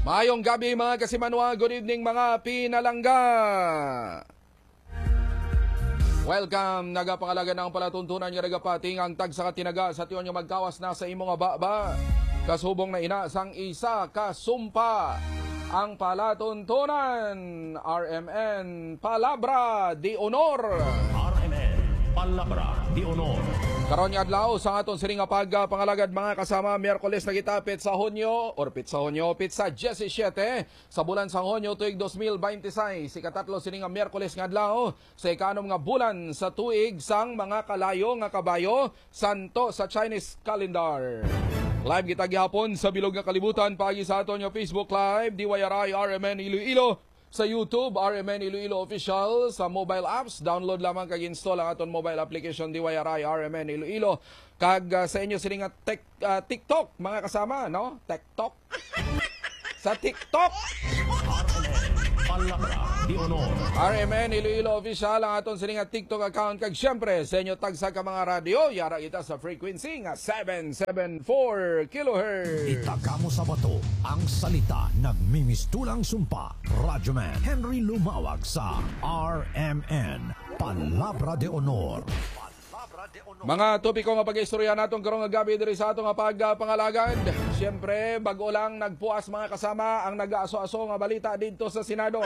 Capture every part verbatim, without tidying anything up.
Maayong gabi mga kasimanwa, good evening mga pinalangga. Welcome, nagapangalaga ng palatuntunan nga nagapating ang tag sa katinaga sa tiyon yung magkawas na sa imong baba. Kasubong na ina sang isa kasumpa ang palatuntunan R M N Palabra de Honor. R M N Palabra de Honor. Karon nga adlaw sa aton sining pagpangalagad mga kasama, Miyerkules na kita pit sa Hunyo or pit sa Hunyo pit sa seventeen sa bulan sa Hunyo tuig twenty twenty-six. Ikatatlo sining Miyerkules nga adlaw sa ikanom nga bulan sa tuig sang mga kalayo nga kabayo santo sa Chinese calendar. Live kita gihapon sa bilog nga kalibutan pagi sa aton nga Facebook Live D Y R I R M N Iloilo, sa YouTube R M N Iloilo Official, sa mobile apps download lamang kag install ang aton mobile application D Y R I R M N Iloilo kag uh, sa inyo sining tek, uh, TikTok mga kasama, no? TikTok sa TikTok Palabra de Honor. R M N Iloilo Official ang aton sining TikTok account kag syempre sa inyo tagsa ka mga radio yara kita sa frequency nga seven seventy-four kilohertz. Itagamo sa bato ang salita nagmimistulang sumpa. Radyo Man Henry Lumawag sa R M N Palabra de Honor. Mga topiko nga pag-istorya natong karong nga gabi diri sa ato nga pagpangalagad. Siyempre, bago lang nagpuas mga kasama ang nag-aaso-aso nga balita dito sa Senado.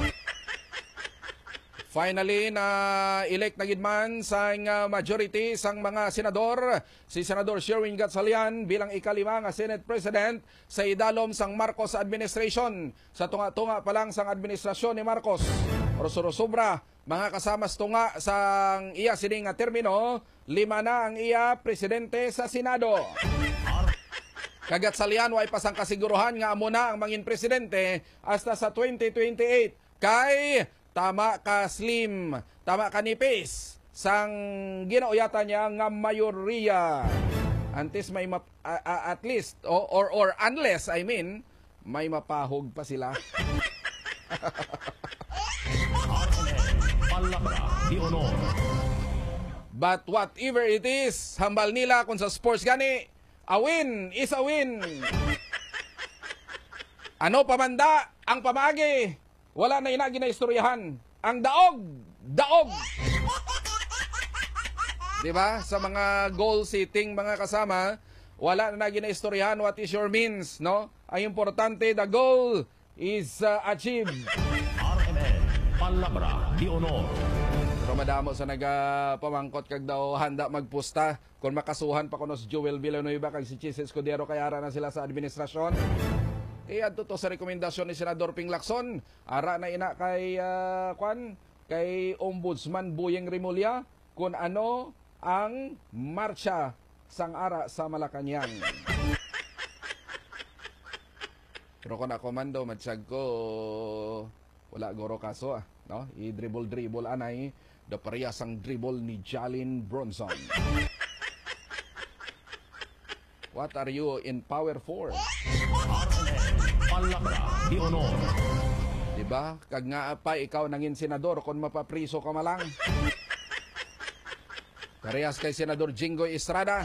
Finally, na elect na gidman sa majority sang mga senador si Senador Sherwin Gatchalian bilang ikalima nga Senate President sa idalom sang Marcos administration. Sa tunga-tunga pa lang sang administrasyon ni Marcos. Orosoro-sobra, mga kasamas tunga sang iya sining nga termino, lima na ang iya presidente sa Senado. Kagatchalian way pasang kasiguruhan nga amo na ang mangin presidente hasta sa twenty twenty-eight. Kay tama ka slim, tama ka nipis sang ginauyatan niya nga mayoriya. Antes may map, uh, uh, at least or, or or unless I mean may mapahog pa sila. Palabra de Honor. But whatever it is, hambal nila kung sa sports gani, a win is a win. Ano pamanda ang pamagi? Wala na ina ginaistoryahan. Ang daog, daog. Diba? Sa mga goal setting mga kasama, wala na ginaistoryahan what is your means, no? Ang importante, the goal is uh, achieved. R M N Palabra de Honor. Pero madamo sa nagapamangkot kag daw handa magpusta kung makasuhan pa kuno si Joel Villanueva kag si Chis Escudero kay ara na sila sa administrasyon. Kaya to sa rekomendasyon ni Senador Ping Lacson, ara na ina kay uh, kwan kay Ombudsman Buyeng Rimulya kung ano ang marcha sang ara sa Malacañang. Pero kung ako man daw matsag ko wala goro kaso ah, no? I-dribble dribble anay do parehas ang dribble ni Jalen Bronson. What are you in power for? Palabra de Honor. Diba? Kag nga pa ikaw nangin senador kung mapapriso ka malang. Parehas kay Senador Jinggoy Estrada.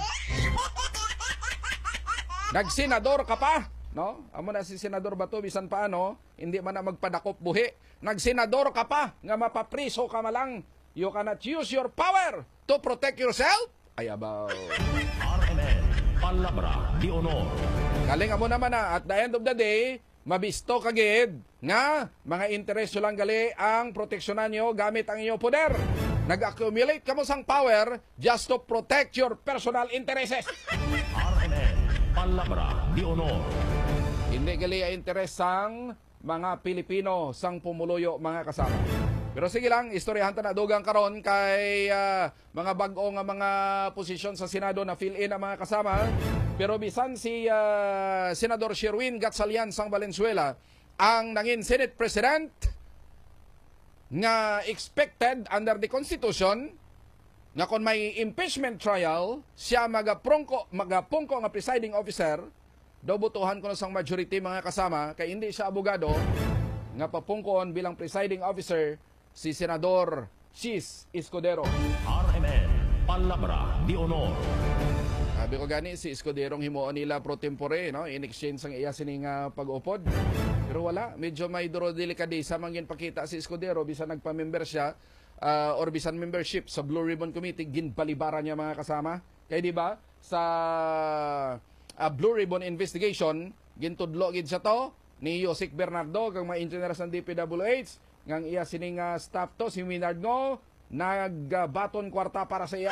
Nagsenador ka pa, no? Amo na si Senador Bato bisan paano, hindi man na magpadakop buhi. Nagsenador ka pa nga mapapriso ka malang. You cannot use your power to protect yourself. Ay abaw. R M N Palabra de Honor. Kaling amo naman na at the end of the day, mabisto kagid nga mga interes lang gali ang proteksyonan nyo gamit ang inyong poder. Nag-accumulate ka mo sang power just to protect your personal interests. R M N Palabra de Honor. Hindi gali ang interes sang mga Pilipino sang pumuluyo mga kasama. Pero sige lang, istoryahan ta na dugang karon kay uh, mga bag-o nga mga posisyon sa Senado na fill-in ang mga kasama. Pero bisan si uh, Senador Sherwin Gatchalian sang Valenzuela ang nangin Senate President nga expected under the Constitution nga kung may impeachment trial, siya magaprongko, magapungko nga presiding officer, daw butuhan ko na sang majority mga kasama, kay hindi siya abogado, nga papungkoon bilang presiding officer si Senador Chis Escudero. R M N Palabra de Honor. Uh, Sabi ko gani si Escuderong himuon nila pro tempore no in exchange ang iya sining uh, pag-upod. Pero wala, medyo may duro delikadesa mangin pakita si Escudero bisan nagpa-member siya uh, or bisan membership sa Blue Ribbon Committee ginbalibara niya mga kasama. Kaya di ba sa uh, Blue Ribbon investigation gintudlo gid siya to ni Yosik Bernardo kang mga engineers ng D P W H ngang iya sining uh, staff to si Winard Ngo nagbaton kwarta para sa iya.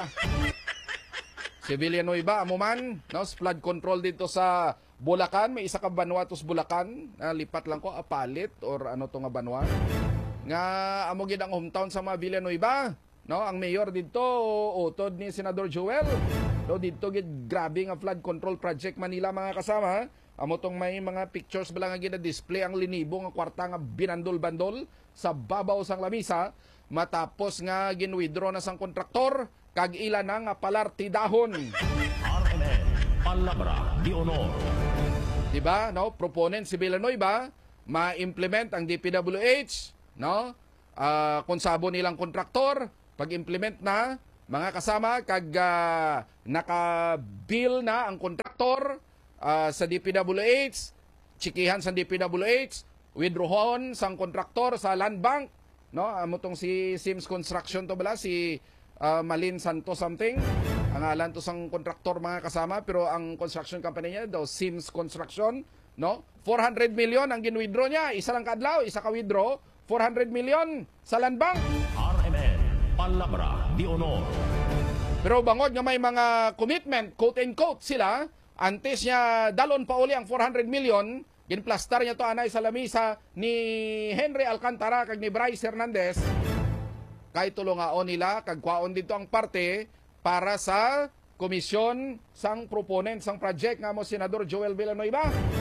Si Villanueva amo man no flood control dito sa Bulacan, may isa ka banwa tos Bulacan, uh, lipat lang ko apalit or ano to nga banwa. Nga amo gid ang hometown sa mga Villanueva, no? Ang mayor dito utod ni Senador Joel. No dito gid grabe nga flood control project Manila mga kasama. Amo tong may mga pictures bala nga gina-display ang linibo nga kwarta nga binandol-bandol sa babaw sang lamisa matapos nga ginwithdraw na sang kontraktor kag ila na nga palartidahon. R M N Palabra de Honor. Diba, no? Proponent si Villanueva ma-implement ang D P W H, no? Uh, kung sabo nilang kontraktor, pag-implement na mga kasama kag uh, naka-bill na ang kontraktor uh, sa D P W H, tsikihan sa D P W H, withdrawon sang kontraktor sa land bank, no? Amo tong si Sims Construction to bala si uh, Malin Santos something. Ang alan to sang kontraktor mga kasama pero ang construction company niya daw Sims Construction, no? four hundred million ang gin-withdraw niya, isa lang kadlaw, isa ka withdraw, four hundred million sa land bank. R M N Palabra de Honor. Pero bangod nga may mga commitment, quote and quote sila, antes niya dalon pa uli ang four hundred million, ginplastar niya to anay sa lamisa ni Henry Alcantara kag ni Bryce Hernandez. Kay tulungaon nila kag kwaon dito ang parte para sa komisyon sang proponent sang project nga mo Senador Joel Villanueva.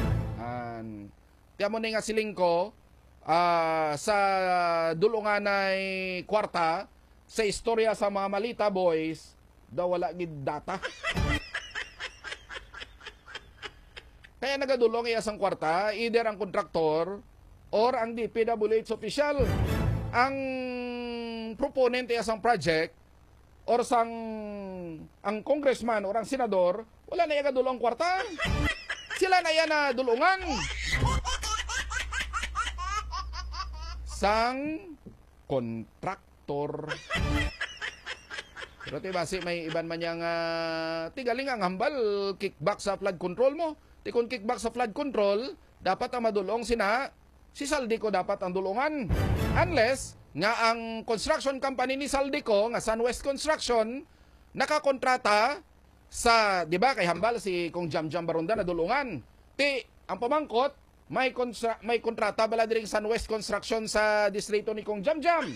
An tiya mo ni nga siling ko uh, sa dulungan ay kwarta sa istorya sa mga Malita boys daw wala gid data. Kaya nagadulong iya sang kwarta either ang kontraktor or ang D P W H official. Ang proponent iya sang project or sang ang congressman or ang senador, wala na yan dulong kwarta. Sila na yan na dulungan. Sang kontraktor. Pero tiba si may iban man yang uh, tigaling ang hambal kickback sa flood control mo. Ti kung kickback sa flood control, dapat ang madulong sina si Saldico dapat ang dulungan. Unless nga ang construction company ni Saldico nga Sunwest Construction nakakontrata sa, di ba, kay hambal si kung Jam Jam Baronda na dulungan. Ti ang pamangkot may konstra- may kontrata bala diri Sunwest Construction sa distrito ni kung Jam Jam.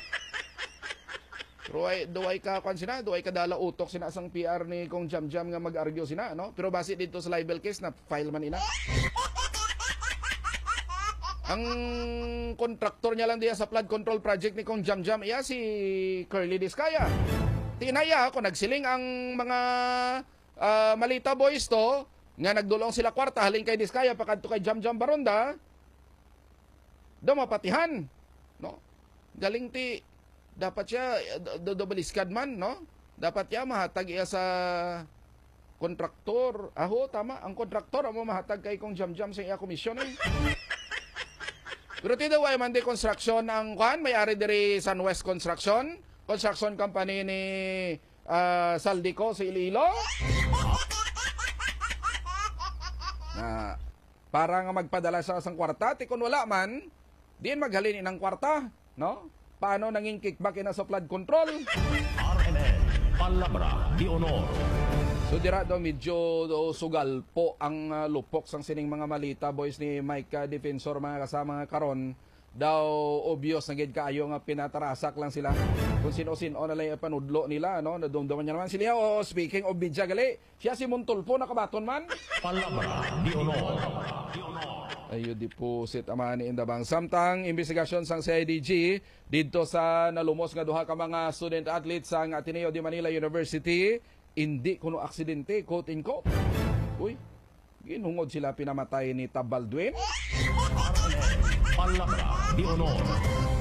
Pero ay duway ka kwan sina, duway ka dala utok sina sang P R ni kung Jam Jam nga mag-argue sina, no? Pero base dito sa libel case na file man ina. Ang kontraktor niya lang diya sa flood control project ni Kong Jam Jam iya si Curly Discaya. Tinaya ako nagsiling ang mga uh, Malita boys to nga nagdulong sila kwarta halin kay Discaya pakadto kay Jam Jam Baronda. Do mapatihan, no? Galing ti dapat siya double iskad man, no? Dapat siya mahatag iya sa kontraktor. Aho tama, ang kontraktor amo mahatag kay Kong Jam Jam sa iya komisyon eh. Pero tidaw ay man di construction ang kuan may-ari diri Sunwest Construction, construction company ni uh, Saldico sa Iloilo. Na para nga magpadala sa sang kwarta, ti kun wala man, diin maghalin inang kwarta, no? Paano nanging kickback ina sa flood control? R M N Palabra de Honor. So dira daw medyo do, sugal po ang uh, lupok sang sining mga Malita boys ni Mike uh, Defensor mga kasama nga karon daw obvious na gid kaayo nga pinatarasak lang sila kung sino-sino na lang panudlo nila no nadumduman niya naman sila. Oh, speaking of Bidya gali siya si Montulfo nakabaton man Palabra de Honor. ayo deposit amani in the bank samtang investigasyon sang C I D G didto sa nalumos nga duha ka mga student athletes sang Ateneo de Manila University. Hindi kuno aksidente, quote in quote. Uy, ginungod sila pinamatay ni Tabaldwin. Palabra de Honor.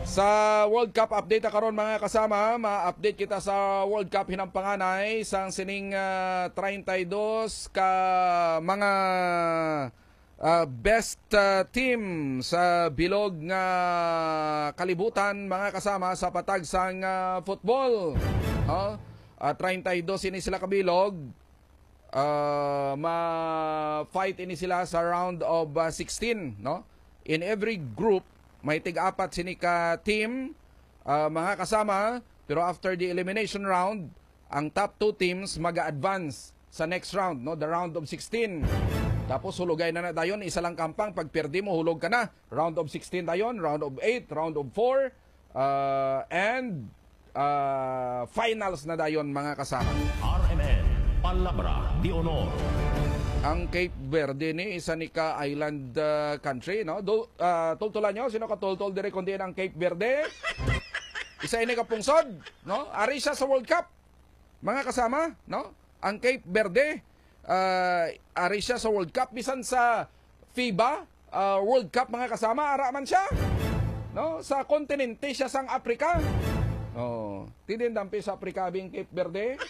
Sa World Cup update na karon mga kasama, ma-update kita sa World Cup hinampanganay sang sining uh, thirty-two ka mga uh, best uh, team sa bilog nga kalibutan mga kasama sa patag sang uh, football. Uh, uh, thirty-two ini sila kabilog. Uh, ma-fight ini sila sa round of uh, sixteen, no? In every group may tig-apat sini ka team, uh, mga kasama, pero after the elimination round, ang top two teams mag-advance sa next round, no, the round of sixteen. Tapos hulugay na na dayon, isa lang kampang, pag perdi mo hulog ka na. Round of sixteen dayon, round of eight, round of four, uh, and uh, finals na dayon mga kasama. R M N Palabra de Honor. Ang Cape Verde ni isa ni ka island uh, country, no? Do, uh, tultulan nyo, sino ka tultul dire kundi ang Cape Verde? Isa ini ka pungsod, no? Ari siya sa World Cup. Mga kasama, no? Ang Cape Verde, uh, ari siya sa World Cup bisan sa FIBA uh, World Cup mga kasama, ara man siya. No? Sa kontinente siya sang Africa. Oh, tidindampi sa Africa bing Cape Verde.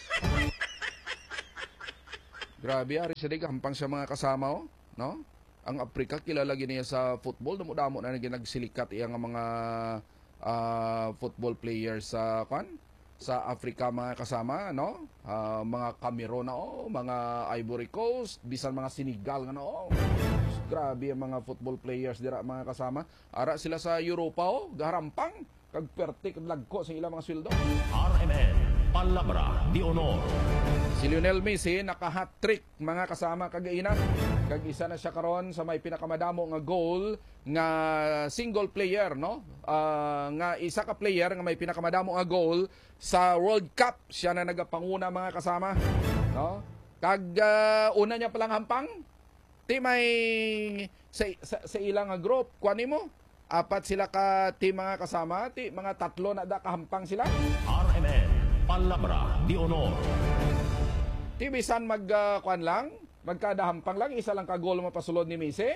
Grabe, ari siya di gampang siya mga kasama, oh, no? Ang Afrika kilala gini sa football, damo-damo na nagsilikat iya nga mga uh, football players sa uh, kan sa Africa mga kasama, no? Uh, mga Cameroon na, oh, mga Ivory Coast, bisan mga Senegal nga, no? Oh. Grabe ang mga football players dira mga kasama. Ara sila sa Europa, oh, garampang kag pertik lagko sa ilang mga sweldo. R M N Palabra de Honor. Si Lionel Messi naka-hat-trick mga kasama kagaina. Kag isa na siya karon sa may pinakamadamo nga goal nga single player, no? Uh, nga isa ka player nga may pinakamadamo nga goal sa World Cup. Siya na nagapanguna mga kasama, no? Kag uh, una niya palang hampang ti may sa, sa, sa ilang nga group kuani mo apat sila ka ti mga kasama, ti mga tatlo na da kahampang sila. R M N Palabra de Honor. Ti bisan mag uh, kuan lang, magkadahampang lang, isa lang ka goal mapasulod ni Messi.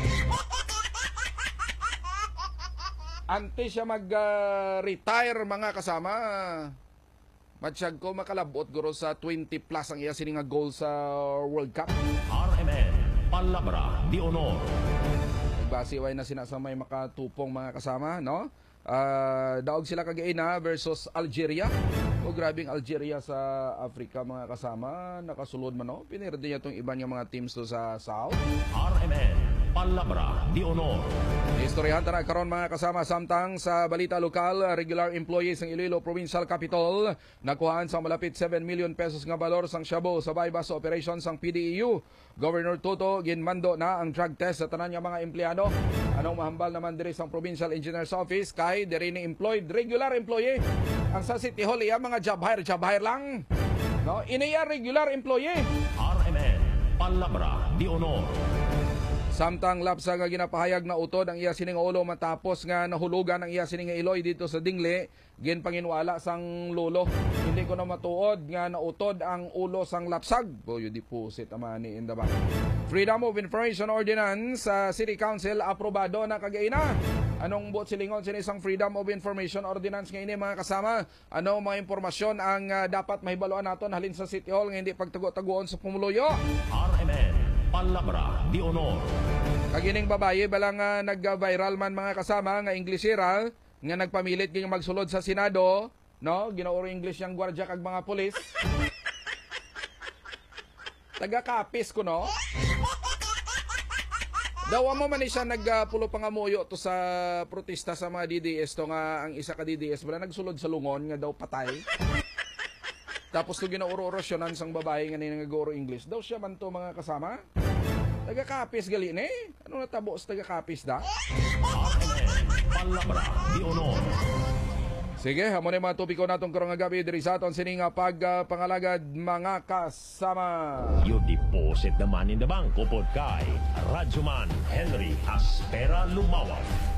Ante siya mag-retire uh, mga kasama. Matsyag ko makalabot guro sa twenty plus ang iya sini nga goal sa World Cup. R M N Palabra de Honor. Nagbasiway na sinasamay makatupong mga kasama, no? Uh, daog sila kagaina versus Algeria. O grabing Algeria sa Africa mga kasama, nakasulod man, no? Pinirdi niya itong iba niya mga teams to sa South. R M N Palabra de Honor. Istoryahan tara karon mga kasama samtang sa balita lokal, regular employees ng Iloilo Provincial Capital nakuhaan sa malapit seven million pesos nga balor sang shabu sa bypass operations sang P D E U. Governor Toto ginmando na ang drug test sa tanan nga mga empleyado. Anong mahambal naman diri sang Provincial Engineer's Office kay diri ni employed regular employee. Ang sa City Hall iya mga job hire job hire lang. No, iniya regular employee. R M N Palabra de Honor. Samtang lapsa nga ginapahayag na utod ang iya sining ulo matapos nga nahulugan ang iya sining iloy dito sa Dingle, gin panginwala sang lolo. Hindi ko na matuod nga nautod ang ulo sang lapsag. Boyo di pusit amani in the back. Freedom of Information Ordinance sa City Council aprobado na kagaina. Anong buot silingon sini sang Freedom of Information Ordinance nga ini mga kasama? Ano mga impormasyon ang uh, dapat mahibaluan naton halin sa City Hall nga hindi pagtago-taguon sa pumuluyo? R M N Palabra de Honor. Kagining babaye balang uh, nag-viral man mga kasama nga Inglesera nga nagpamilit ging magsulod sa Senado, no? Ginauro English yang gwardiya kag mga pulis. Taga-kapis ko, no? Daw mo man siya nagpulo pangamuyo to sa protesta sa mga D D S to nga ang isa ka D D S bala nagsulod sa lungon nga daw patay. Tapos to ginauro orasyonan sang babae nga nangaguro English. Daw siya man to mga kasama. Taga-kapis gali ni. Ano natabo sa taga-kapis da? R M N Palabra de Honor. Sige, hamon yung mga topiko natong karong gabi diri sa aton sini nga pagpangalagad mga kasama. Your deposit naman in the bangko pod kay Radyoman Henry Aspera Lumawag.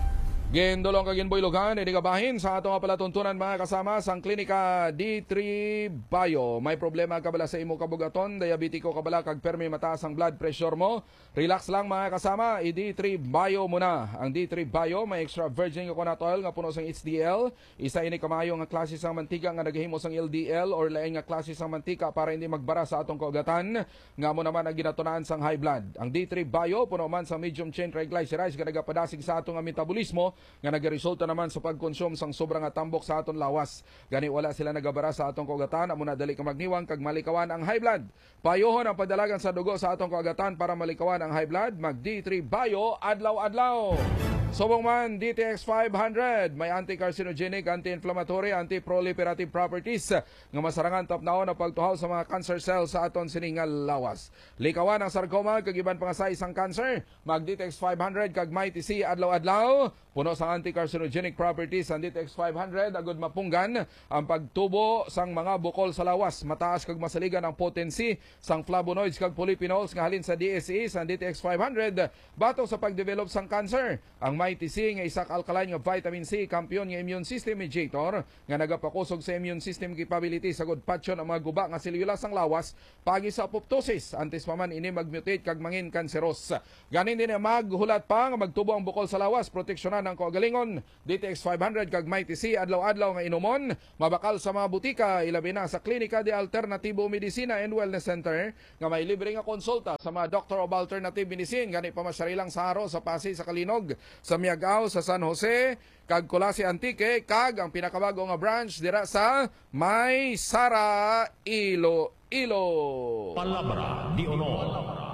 Gendolong kagin boylogan, hindi kabahin sa atong palatuntunan mga kasama sang klinika D three Bio. May problema kabala sa imo kabugaton, diabetiko kabala kag permi mataas ang blood pressure mo. Relax lang mga kasama, i D three Bio muna. Ang D three Bio may extra virgin coconut oil nga puno sang H D L. Isa ini kamayo nga klase sang mantika nga naghimo sang L D L or lain nga klase sang mantika para hindi magbara sa atong kaugatan. Nga mo naman ang ginatunan sang high blood. Ang D three Bio puno man sa medium chain triglycerides nga nagapadasig sa atong metabolismo nga nagaresulta naman sa pagkonsume sang sobrang atambok sa aton lawas. Gani wala sila nagabara sa atong kaugatan, amo na dali ka magniwang kag malikawan ang high blood. Payohon ang padalagan sa dugo sa atong kaugatan para malikawan ang high blood, mag D three Bio adlaw-adlaw. Subong man D T X five hundred, may anti-carcinogenic, anti-inflammatory, anti-proliferative properties nga masarangan tapnaon na pagtuhaw sa mga cancer cells sa aton siningal lawas. Likawan ang sarcoma kag iban pa nga sa isang cancer, mag D T X five hundred kag may T C adlaw-adlaw. Puno sa anti-carcinogenic properties ang D T X five hundred agud mapunggan ang pagtubo sang mga bukol sa lawas. Mataas kag masaligan ang potency sang flavonoids kag polyphenols nga halin sa D S E sa D T X five hundred batok sa pagdevelop sang cancer. Ang may T C nga isak alkaline nga vitamin C, kampiyon nga immune system mediator nga nagapakusog sa immune system capability sagod patyon ang mga guba nga selula sang lawas pagi sa apoptosis. Antes pa man ini magmutate kag mangin kanseros. Ganin din maghulat pa nga magtubo ang bukol sa lawas, proteksyonan ang kaugalingon. D T X five hundred kag may T C adlaw-adlaw nga inumon, mabakal sa mga butika ilabi na sa Klinika de Alternativo Medicina and Wellness Center nga may libre nga konsulta sa mga Doctor of Alternative Medicine. Gani pa masyarilang sa Haro, sa Pasig, sa Kalinog, sa Miagao, sa San Jose, kag Colasi Antique, kag ang pinakabago nga branch dira sa May Sara, Iloilo. Palabra di Honor.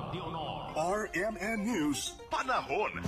R M N News Panahon.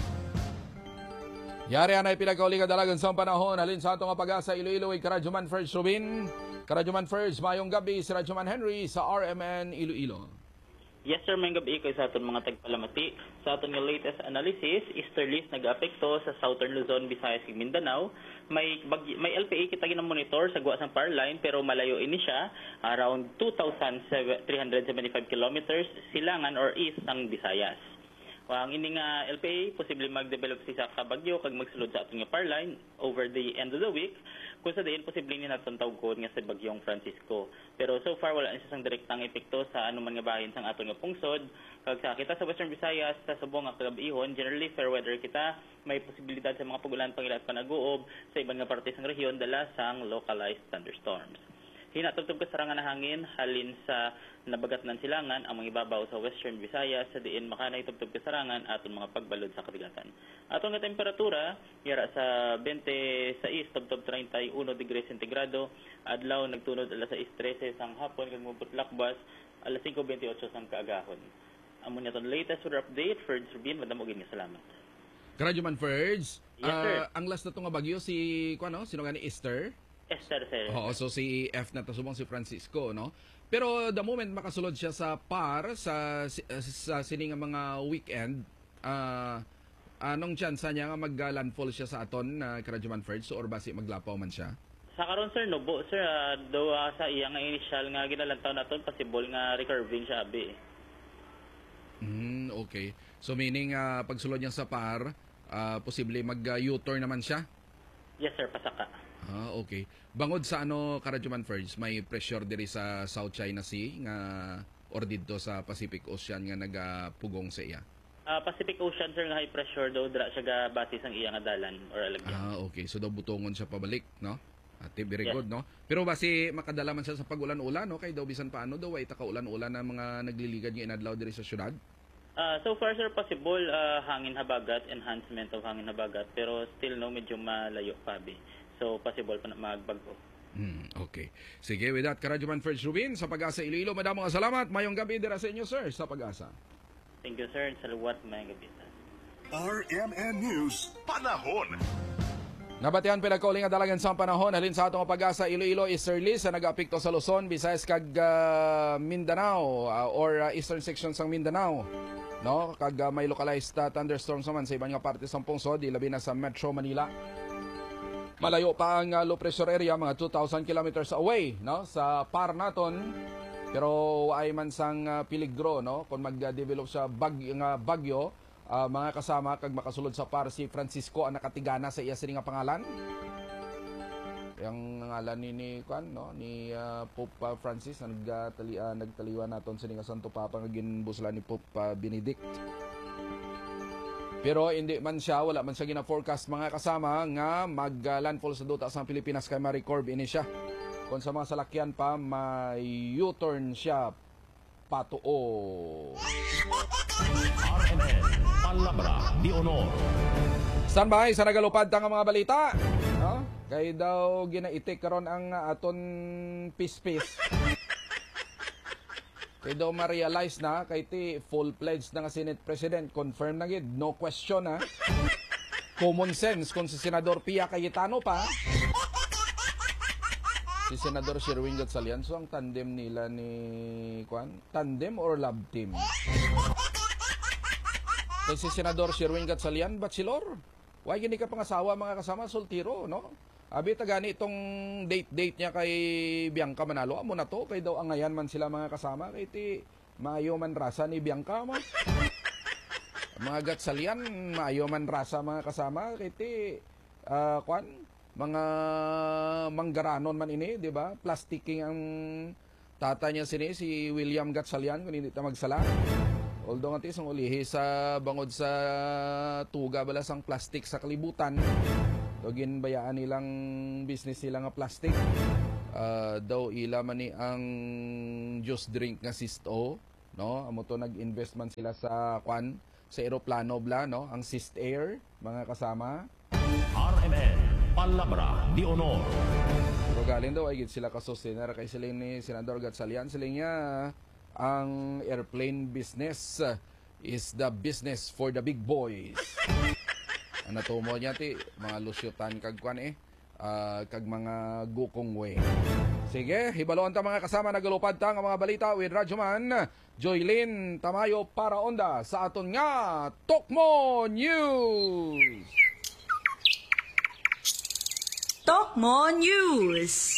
Yari anay pinagkauling dalagan sa panahon halin sa atong pag-asa Iloilo ay Karadyoman First Rubin. Karadyoman First, mayong gabi si Radyoman Henry sa R M N Iloilo. Yes sir, may gabi kayo sa aton mga tagpalamati. Sa aton nga latest analysis, easterlies nag-apekto sa Southern Luzon, Visayas ug Mindanao. May bagi, may L P A kita gina-monitor sa guwa sang power line pero malayo ini siya, around two thousand three hundred seventy-five kilometers silangan or east sang Visayas. Ang ini nga L P A posible mag-develop siya sa bagyo kag magsulod sa aton nga power line over the end of the week. Kung sa diin posible ni naton tawgon nga sa bagyong Francisco. Pero so far wala na siya sang direktang epekto sa anuman nga bahin sang aton nga pungsod. Kag sa kita sa Western Visayas sa subong nga kagabihon, generally fair weather kita, may posibilidad sa mga pagulan pangilat panaguob sa iban nga parte sang rehiyon dala sang localized thunderstorms. Hinatugtog kasarangan na hangin halin sa nabagatnan silangan ang mga ibabaw sa Western Visayas sa diin makanay tugtog kasarangan aton mga pagbalod sa katigatan. Aton nga temperatura yara sa twenty-six tugtog thirty-one degrees centigrado, adlaw nagtunod alas sais trese sang hapon kag mobutlakbas alas five twenty-eight sang kaagahon. Amo niya ton latest weather update for Rubin, madamo gid nga salamat. Karadyoman First, Yes, sir. uh, ang last na to nga bagyo si kuno, sino nga ni Esther? Esther sir. Oo, so si F na tasubong si Francisco, no? Pero the moment makasulod siya sa par sa sa sining nga mga weekend, ah anong chance niya nga mag-landfall siya sa aton na uh, Karadyoman First or basi maglapaw man siya? Sa karon sir no bo sir uh, do uh, sa iya nga initial nga ginalantaw naton possible nga recurving siya abi. Mm, okay. So meaning uh, pagsulod niya sa par, uh, posible mag-U-turn naman siya? Yes sir, pasaka. Ah, okay. Bangod sa ano, Karadyoman First, may pressure diri sa South China Sea nga or dito sa Pacific Ocean nga nagapugong sa iya. Uh, Pacific Ocean sir nga high pressure daw dira siya ga base sang iya nga dalan or alagyan. Ah, okay. So daw butongon siya pabalik, no? Ate, very Yes. good, no? Pero basi makadala man siya sa pag-ulan-ulan, no? Kay daw bisan paano daw ay taka-ulan-ulan na mga nagliligad nga inadlaw diri sa syudad. Uh, so far sir possible uh, hangin habagat, enhancement of hangin habagat pero still no medyo malayo pa bi. So possible pa na magbago. Hmm, okay. Sige, with that, Karadyoman First Rubin, sa Pag-asa Iloilo, madamo nga salamat. Mayong gabi dira sa inyo, sir, sa Pag-asa. Thank you sir. Salawat may gabi sir. R M N News Panahon. Nabatian pinagkauling nga dalagan sa panahon halin sa atong Pag-asa Iloilo easterly sa nag-apekto sa Luzon, Visayas kag uh, Mindanao uh, or uh, eastern section sang Mindanao. No, kag uh, may localized uh, thunderstorms naman sa ibang nga parte sa pungsod, ilabi na sa Metro Manila. Malayo pa ang uh, low pressure area, mga two thousand kilometers away, no, sa par naton. Pero ay man sang uh, peligro, no, kung mag-develop sa bag nga bagyo Ah, mga kasama, kag makasulod sa par si Francisco ang nakatigana sa iya sini nga pangalan. Yang ngalan ni ni kwan no ni uh, Pope uh, Francis na nagtali uh, nagtaliwa naton sa nga Santo Papa nga ginbuslan ni Pope uh, Benedict. Pero hindi man siya, wala man siya gina-forecast mga kasama nga mag-landfall sa duta sa Pilipinas kay ma-record ini siya. Kung sa mga salakyan pa, may U-turn siya patuo. R M N, Palabra de Honor. Standby sa nagalupad ta nga mga balita. No? Kay daw ginaitik karon ang aton pispis. Kay daw ma-realize na kay ti full pledge na nga Senate President, confirm na gid, no question ha. Common sense kung si Senador Pia Cayetano pa. Si Senador Sherwin Gatchalian, so ang tandem nila ni Kwan, tandem or love team? Kay si Senador Sherwin Gatchalian, bachelor. Why gini ka pangasawa mga kasama, soltero, no? Abi tagani itong date-date niya kay Bianca Manalo. Amo na to, kay daw angayan man sila mga kasama. Kay ti maayo man rasa ni Bianca mo. Mga Gatchalian, maayo man rasa mga kasama. Kay ti, uh, kwan, mga manggaranon man ini, di ba? Plastiking ang tata niya sini, si William Gatchalian, kung hindi ta magsala. Although nga ti, isang ulihi sa bangod sa tuga balas ang plastic sa kalibutan. So, ginbayaan nilang business nila nga plastic. Uh, daw ila man ni ang juice drink nga Sisto, no? Amo to nag-invest man sila sa kwan, sa eroplano bla, no? Ang Sist Air, mga kasama. R M N, Palabra de Honor. So, galing daw ay gid sila ka-sustainer kay sila ni Senador Gatchalian. Sila niya ang airplane business is the business for the big boys. Ano to mo niya ti mga lusyutan kag kwan eh uh, kag mga gukong way. Sige, hibaloan ta mga kasama, nagalupad ta nga mga balita with Radyoman Joylyn Tamayo para onda sa aton nga Tokmo News. Tokmo News.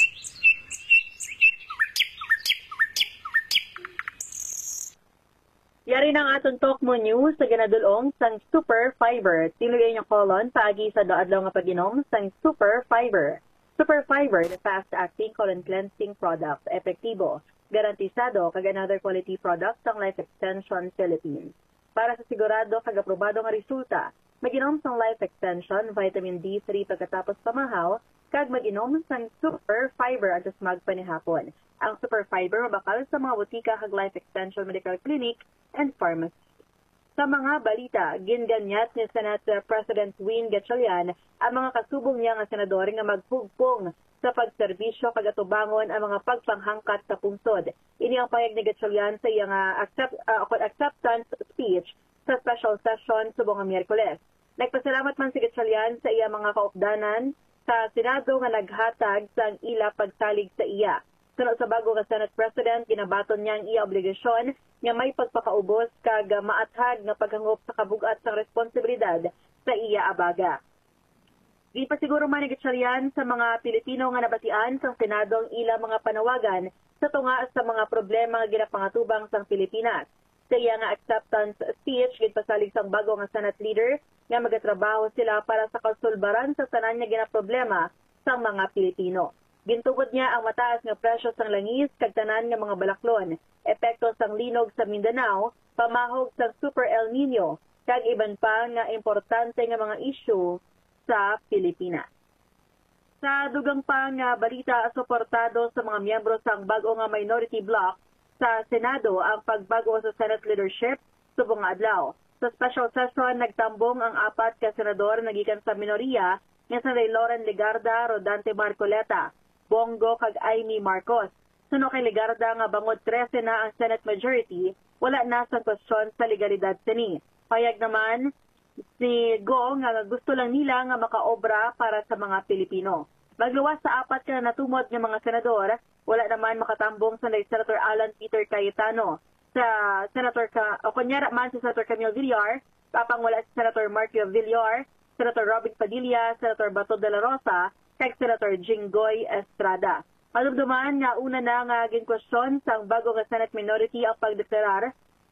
Yari ng aton Tokmo News sa ginadulong sang Super Fiber. Tinuloy niyo kolon paagi sa doadlaw nga pag-inom sang Super Fiber. Super Fiber, the fast-acting colon cleansing product, epektibo, garantisado kag another quality product sang Life Extension Philippines. Para sa sigurado kag aprobado nga resulta, mag-inom sang Life Extension Vitamin D three pagkatapos pamahaw, kag mag-inom sang Super Fiber at magpanihapon. Ang Super Fiber mabakal sa mga butika kag Life Extension Medical Clinic and Pharmacy. Sa mga balita, ginganyat ni Senate President Win Gatchalian ang mga kasubong niya nga senador nga magpugpong sa pagserbisyo kag atubangon ang mga pagpanghangkat sa pungsod. Ini ang payag ni Gatchalian sa iyang uh, accept, uh, acceptance speech sa special session subong nga Miyerkules. Nagpasalamat man si Gatchalian sa iyang mga kaupdanan sa Senado nga naghatag sa ila pagsalig sa iya. Sunod sa bago nga Senate President, ginabaton niya ang iya obligasyon nga may pagpakaubos kag maathag nga paghangop sa kabugat sa responsibilidad sa iya abaga. Gipasiguro man ni Gatchalian sa mga Pilipino nga nabatian sa Senado ang ila mga panawagan sa tunga sa mga problema nga ginapangatubang sa Pilipinas. Sa iya nga acceptance speech, gitpasalig sang bago nga Senate leader nga magatrabaho sila para sa kasulbaran sa tanan nga ginaproblema sa mga Pilipino. Gintugod niya ang mataas nga presyo sang langis kag tanan nga mga balaklon, epekto sang linog sa Mindanao, pamahog sang Super El Nino, kag iban pa nga importante nga mga issue sa Pilipinas. Sa dugang pa nga balita, suportado sa mga miyembro sang bago nga minority bloc sa Senado ang pagbago sa Senate leadership subong nga adlaw. Sa special session, nagtambong ang apat ka senador nagikan sa minoriya nga sa Lauren Legarda, Rodante Marcoleta, Bongo kag Amy Marcos. Suno kay Legarda nga bangod trese na ang Senate majority, wala na sa kwestiyon sa legalidad sini. Payag naman si Go nga gusto lang nila nga makaobra para sa mga Pilipino. Magluwas sa apat ka natumod ng mga senador, wala naman makatambong sa Senator Alan Peter Cayetano. Sa Senator Ka, o kunyara man si Senator Camille Villar, papang wala si Senator Marcio Villar, Senator Robin Padilla, Senator Bato de la Rosa, kay Senator Jinggoy Estrada. Malumduman nga una na nga ginkwestiyon sang bago nga Senate minority ang pagdeklarar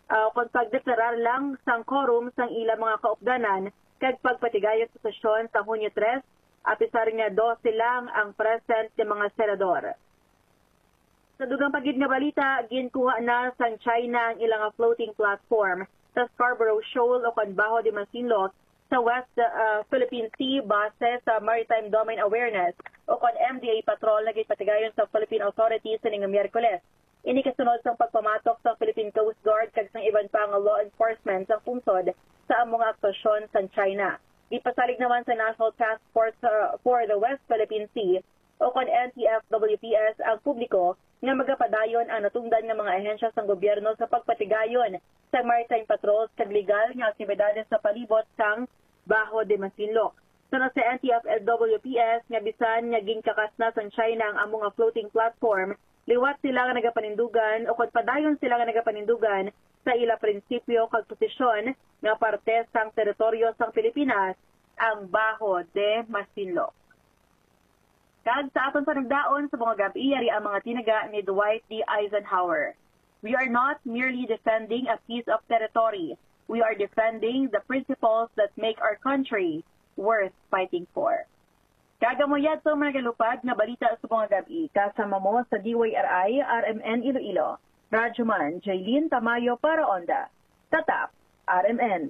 uh, kung pagdeklarar lang sang quorum sang ilang mga kaupdanan kag pagpatigayon sa sesyon sa Hunyo tres, apisar nga dose lang ang present ng mga senador. Sa dugang pagid nga balita, ginkuha na sang China ang ilang floating platform sa Scarborough Shoal o Canbajo de Masinloc sa West uh, Philippine Sea base sa Maritime Domain Awareness o kon M D A patrol na gipatigayon sa Philippine Authorities sa ning Miyerkules. Ini kasunod sang pagpamatok sa Philippine Coast Guard kag sang iban pang law enforcement sa pungsod sa among aksyon sa China. Ipasalig naman sa National Task Force uh, for the West Philippine Sea o kon N T F W P S ang publiko nga magapadayon ang natungdan ng mga ahensya sang gobyerno sa pagpatigayon sa maritime patrols kag legal nga aktibidades sa palibot sang Bajo de Masinloc. Sana sa N T F W P S nga bisan nga ginkakas na sang China ang among nga floating platform, liwat sila nga nagapanindugan o kung padayon sila nga nagapanindugan sa ila prinsipyo kag posisyon nga parte sang teritoryo sang Pilipinas, ang Bajo de Masinloc. Kag sa aton panagdaon sa mga gabi ari ang mga tinaga ni Dwight D. Eisenhower. We are not merely defending a piece of territory. We are defending the principles that make our country worth fighting for. Kagamoyad sa mga galupad na balita sa mga gabi, kasama mo sa D Y R I, R M N Iloilo. Radyoman, Jaylene Tamayo para Onda. Tatap, R M N.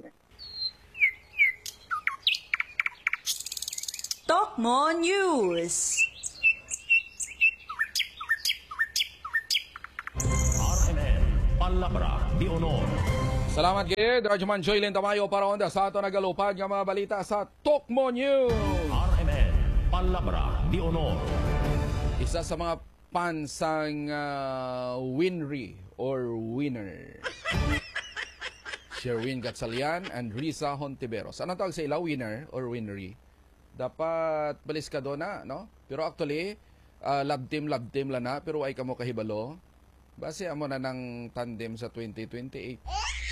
Tokmo News. R M N, Palabra de Honor. Salamat gid, Radyoman Joylin Tamayo para Onda sa ato nagalupad nga mga balita sa Tokmo News. R M N, Palabra de Honor. Isa sa mga pansang uh, winry or winner. Sherwin Gatsalian and Risa Hontiveros. Ano tawag sa ila? Winner or winnery? Dapat balis ka doon na, no? Pero actually, uh, love team, love team lang na, pero ay kamo kahibalo. Base amo na ng tandem sa twenty twenty-eight.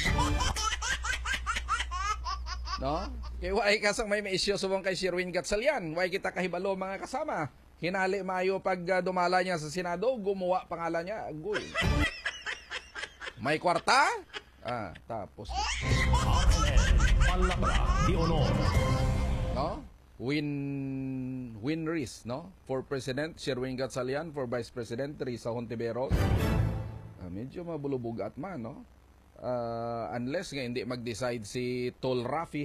No? Kaya why kasang may issue subong kay Sherwin Gatsalian. Why kita kahibalo mga kasama. Hinali maayo pag uh, dumala niya sa Senado, gumawa pangalan niya. Agoy. May kwarta? Ah, tapos. R M N, Palabra de Honor. No? Win win Riz, no? For President Sherwin Gatsalian, for Vice President Risa Hontiveros. Uh, medyo mabulubog at man, no? Uh, unless nga hindi mag-decide si Tol Rafi.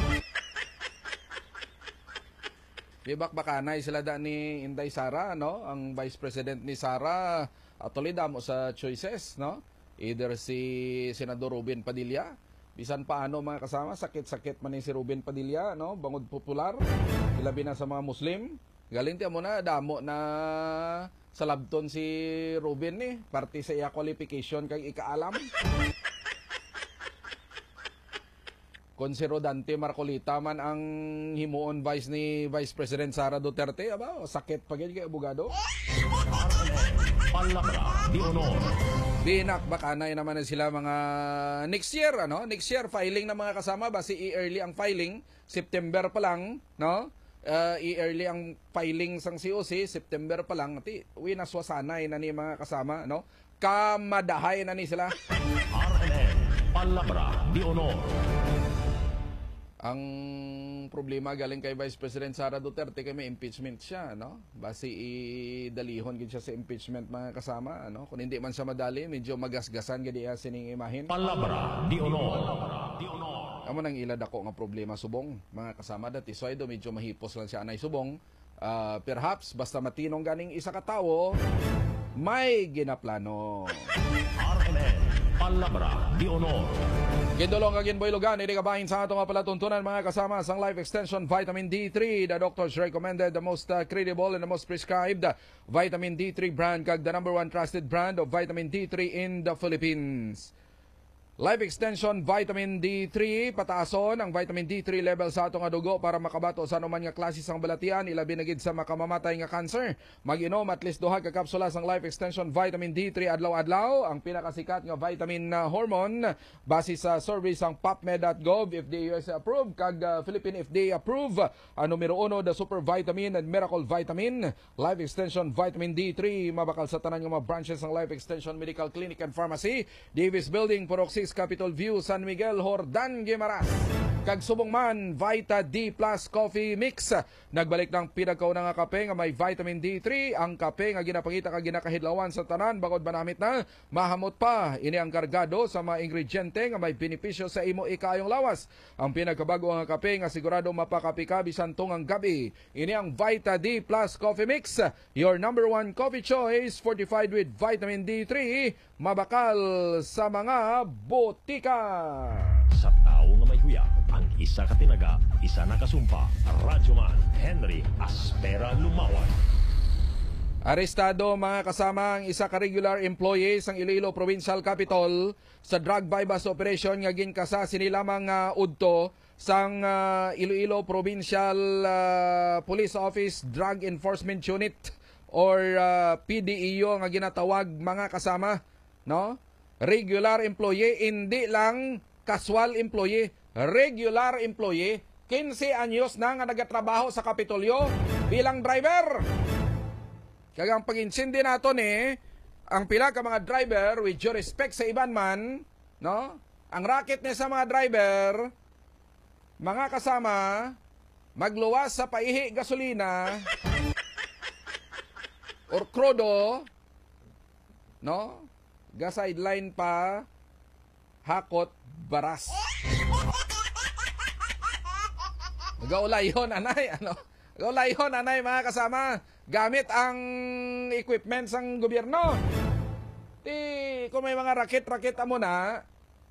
Ibak bakanay sila da ni Inday Sara, no? Ang Vice President ni Sara, atuloy damo sa choices, no? Either si Senador Ruben Padilla, bisan paano mga kasama, sakit-sakit man ni si Ruben Padilla, no? Bangod popular, ilabi na sa mga Muslim. Galing tiyan mo na, damo na sa labton si Ruben ni, parte sa iya qualification kay ikaalam. Kung si Rodante Marcolita man ang himuon vice ni Vice President Sara Duterte, aba, sakit pa gid kay abogado. Palabra de Honor. Binak bakanay naman na sila mga next year, ano? Next year filing ng mga kasama, basi i-early ang filing, September pa lang, no? Uh, i-early ang filing sang C O C, September pa lang, ati winaswasanay na ni mga kasama, no? Kamadahay na ni sila. R M N, Palabra de Honor. Ang problema galing kay Vice President Sara Duterte kay may impeachment siya, no? Basi idalihon gid siya sa impeachment mga kasama, ano? Kung hindi man siya madali, medyo magasgasan gid iya sining imahin. Palabra de Honor. De Honor. Amo nang ilad ako nga problema subong, mga kasama dati swaydo medyo mahipos lang siya anay subong. Uh, perhaps basta matinong ganing isa ka tawo, may ginaplano. R M N, Palabra de Honor. Gindolong agin boy lugan, hindi kabahin sa ato nga palatuntunan mga kasama sang Life Extension Vitamin D three. The doctors recommended the most uh, credible and the most prescribed Vitamin D three brand kag the number one trusted brand of Vitamin D three in the Philippines. Life Extension Vitamin D three, pataason ang Vitamin D three level sa atong dugo para makabato sa anuman nga klase sang balatian, ilabi na gid sa makamamatay nga cancer. Mag-inom at least duha ka kapsula sang Life Extension Vitamin D three adlaw-adlaw, ang pinakasikat nga vitamin na hormone base sa survey sang popmed dot gov, F D A U S A approved kag uh, Philippine F D A approved. Ang numero uno, the Super Vitamin and Miracle Vitamin. Life Extension Vitamin D three mabakal sa tanan nga mga branches ng Life Extension Medical Clinic and Pharmacy, Davis Building, Purok City, six Capitol View, San Miguel, Hordan, Guimaras. Kag subong man, Vita D Plus Coffee Mix. Nagbalik ng pinagkauna nga kape nga may vitamin D three. Ang kape nga ginapangita kag ginakahidlawan sa tanan bagod banamit na mahamot pa. Ini ang kargado sa mga ingrediente nga may benepisyo sa imo ikayong lawas. Ang pinagkabago nga kape nga sigurado mapakapi ka bisan tungang gabi. Ini ang Vita D Plus Coffee Mix. Your number one coffee choice, fortified with vitamin D three. Mabakal sa mga botika. Sa tao nga may huya, ang isa ka tinaga, isa nakasumpa. Radyoman Henry Aspera Lumawag. Arestado mga kasama ang isa ka regular employee sang Iloilo Provincial Capital sa drug bypass operation nga ginkasa sini lamang uh, udto sang uh, Iloilo Provincial uh, Police Office Drug Enforcement Unit or uh, P D E U nga ginatawag mga kasama, no? Regular employee, hindi lang casual employee, regular employee, fifteen anyos na nga nagatrabaho sa Kapitolyo bilang driver. Kagang pag-insindi nato ni, ang pila ka mga driver, with due respect sa iban man, no? Ang racket ni sa mga driver, mga kasama, magluwas sa paihi gasolina, or krudo, no? Ga-sideline pa, hakot, baras. Gaulayon, anay, ano? Gaulayon, anay, mga kasama. Gamit ang equipment sang gobyerno. Di, kung may mga rakit-rakit amo na,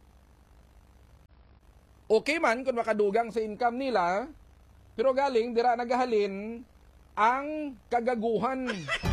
okay man kung makadugang sa income nila, pero galing, dira nagahalin ang kagaguhan.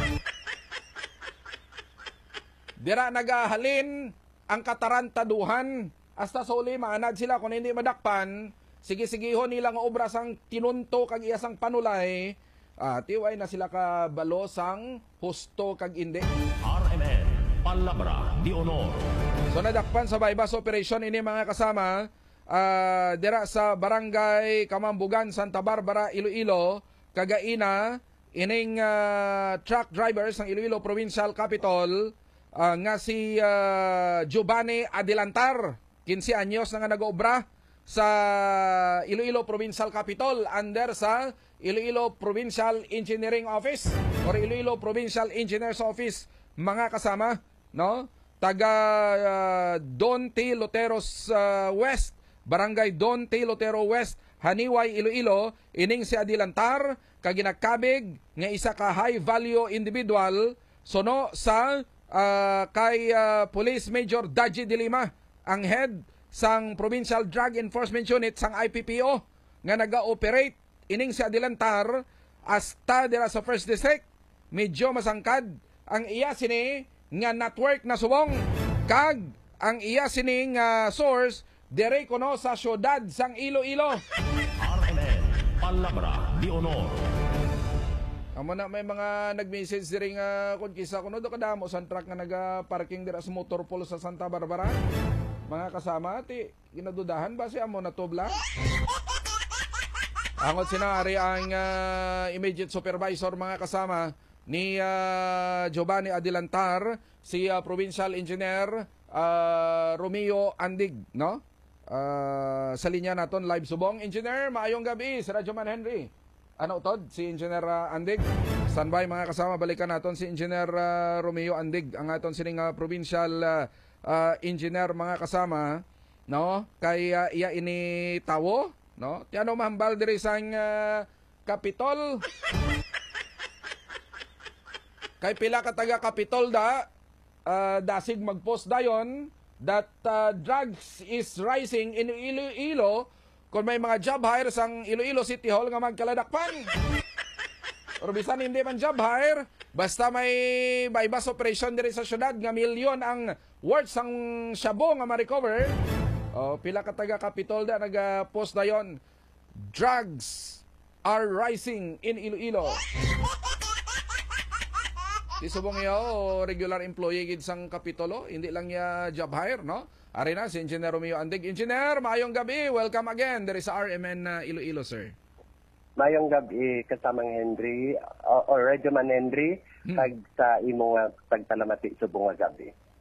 Dira nagahalin ang katarantaduhan. Hasta sa uli, maanad sila kung hindi madakpan, sige-sigihon nilang obra sang tinunto kag iyasang panulay, ah, tiway na sila ka balosang husto kag indi. R M N Palabra de Honor. So nadakpan sa bypass operation ini mga kasama, ah, dira sa Barangay Kamambugan, Santa Barbara, Iloilo, kagaina, ining uh, truck drivers ng Iloilo Provincial Capital, uh, nga si uh, Giovanni Adelantar, fifteen anyos na nga nag-obra sa Iloilo Provincial Capital under sa Iloilo Provincial Engineering Office or Iloilo Provincial Engineers Office, mga kasama, no? Taga uh, Don T. Loteros uh, West, Barangay Don T. Lotero West, Haniway, Iloilo. Ining si Adelantar kaginakabig nga isa ka high value individual sono sa uh, kay uh, Police Major Daji de Lima, ang head sang Provincial Drug Enforcement Unit sang I P P O nga naga-operate. Ining si Adelantar hasta dira sa First District, medyo masangkad ang iya sini nga network na subong kag ang iya sini nga source dire kono sa syudad sang Iloilo. R M N Palabra de Honor. Amo na may mga nag-message diri nga kun kisa kuno do kadamo sa truck nga naga-parking dira sa motor pool sa Santa Barbara. Mga kasama, ti ginadudahan ba si amo na tubla? Angot sinari ang uh, immediate supervisor, mga kasama, ni uh, Giovanni Adelantar, si uh, Provincial Engineer uh, Romeo Andig, no? Uh, sa linya naton live subong. Engineer, maayong gabi sa Radyo Man Henry. Ano utod? Si Engineer uh, Andig. Standby, mga kasama, balikan naton si Engineer uh, Romeo Andig, ang aton sining uh, Provincial uh, uh, Engineer, mga kasama, no? Kay uh, iya ini tawo, no? Tiano mahambal diri sang uh, Kapitol. Kay pila ka taga Kapitol da uh, dasig magpost dayon that uh, drugs is rising in Iloilo kung may mga job hire sang Iloilo City Hall nga magkaladakpan. Or bisan hindi man job hire, basta may bypass operation diri sa syudad nga milyon ang worth sang shabu nga ma-recover. O, pila ka taga Kapitol da nag-post na yon. Drugs are rising in Iloilo. Di subong iyo o regular employee gid sang Kapitolo, hindi lang ya job hire, no? Ari na si Engineer Romeo Andig. Engineer, maayong gabi. Welcome again. There is R M N uh, Iloilo, sir. Mayong gabi kasamang Henry, o, o Radyo Man Henry, hmm. tag sa imong pagtalamati subong nga gabi.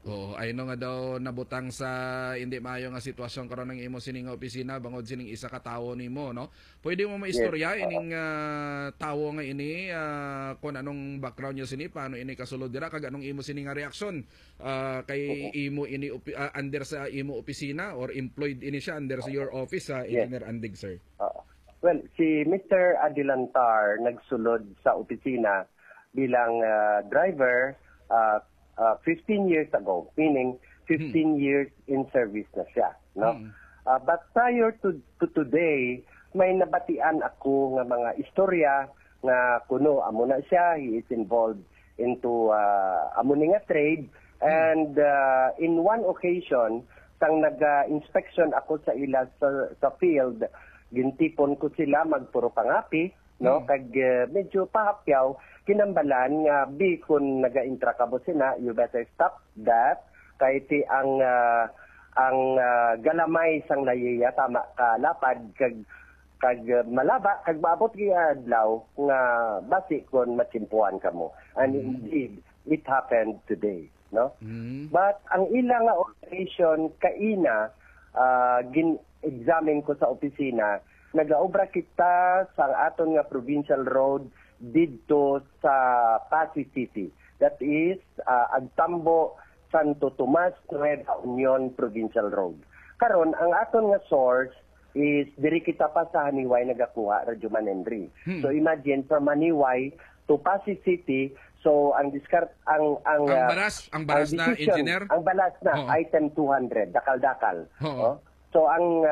Oo, ay no nga daw nabutang sa hindi maayo nga sitwasyon karon ng imo sining nga opisina bangod sining isa ka tawo nimo, no? Pwede mo maistorya Yes, oo. ining ah, tawo nga ini ah, kung anong background niya sini, paano ini kasulod dira kag anong imo sining nga reaksyon ah, kay imo ini opi- ah, under sa imo opisina or employed ini siya under sa your office sa Yes. Engineer Andig, sir. Oo. Well, si Mister Adilantar nagsulod sa opisina bilang ah, driver uh, uh, fifteen years ago, meaning fifteen years in service na siya, no? Hmm. Uh, but prior to, to today, may nabatian ako nga mga istorya nga kuno amo na siya, he is involved into uh, amo ni nga trade, and uh, in one occasion sang nag-inspection ako sa ila sa, sa field, gintipon ko sila magpuro pangapi, no? Kag uh, medyo pahapyaw kinambalan nga bi kun naga-intra ka mo sina, you better stop that kay ti ang ah, ang ah, galamay sang layiya tama ka lapad kag kag uh, malaba kag maabot gi adlaw nga basi kon matsimpuan kamo, and indeed it happened today, no? Mm. But ang ilang nga operation kaina ah, gin-examine ko sa opisina, nagaobra kita sa aton nga provincial road didto sa Pasig City. That is uh, Agtambo Santo Tomas Nueva Union Provincial Road. Karon ang aton nga source is diri kita pa sa Haniway nagakuha Radyo Manenri. Hmm. So imagine from Haniway to Pasig City, so ang discard ang ang Ang uh, balas, ang balas na decision, engineer. ang balas na Oo. item two hundred dakal-dakal. Oo. Oh. So ang